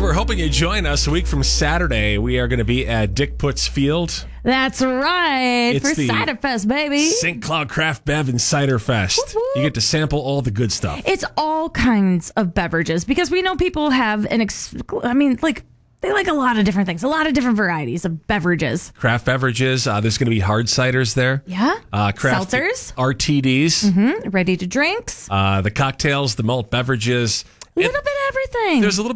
So we're hoping you join us a week from Saturday. We are going to be at Dick Putz Field. That's right. It's for the Cider Fest, baby. St. Cloud Craft Bev and Cider Fest. Woo-hoo. You get to sample all the good stuff. It's all kinds of beverages because we know people have they like a lot of different things, a lot of different varieties of beverages. Craft beverages. There's going to be hard ciders there. Yeah. Craft Seltzers. RTDs. Ready to drinks. The cocktails, the malt beverages. A little bit of everything. There's a little